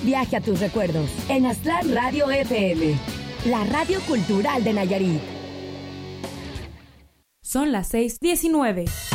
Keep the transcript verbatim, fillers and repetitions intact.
viaje a tus recuerdos en Aztlán Radio F M, la radio cultural de Nayarit. Son las seis diecinueve.